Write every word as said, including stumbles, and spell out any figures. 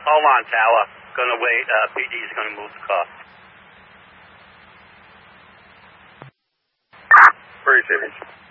Hold on, Tower. Gonna wait. Uh, P D's gonna move the car. Appreciate it.